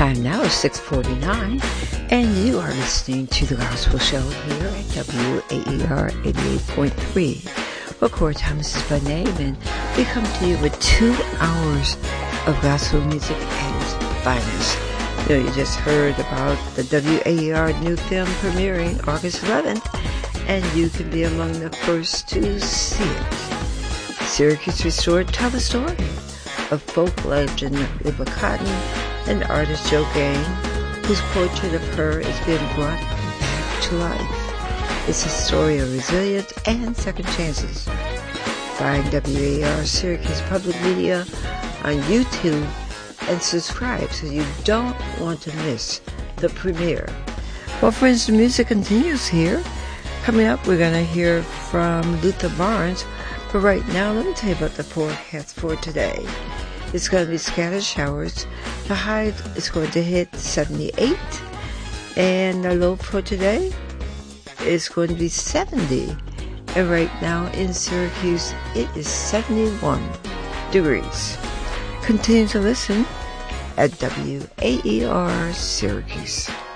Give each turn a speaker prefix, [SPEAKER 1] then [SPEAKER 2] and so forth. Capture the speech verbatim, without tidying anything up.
[SPEAKER 1] Time now is six forty-nine, and you are listening to The Gospel Show here at W A E R eighty-eight point three. Well, Cora Thomas is my name, and we come to you with two hours of gospel music at its finest. You know, you just heard about the W A E R new film premiering August eleventh, and you can be among the first to see it. Syracuse Restored tell the story of folk legend Luba Cotton and artist Jo Gain, whose portrait of her is being brought back to life. It's a story of resilience and second chances. Find W A E R Syracuse Public Media on YouTube and subscribe so you don't want to miss the premiere. Well, friends, the music continues here. Coming up, we're going to hear from Luther Barnes. But right now, let me tell you about the forecast for today. It's going to be scattered showers. The high is going to hit seventy-eight. And the low for today is going to be seventy. And right now in Syracuse, it is seventy-one degrees. Continue to listen at W A E R Syracuse.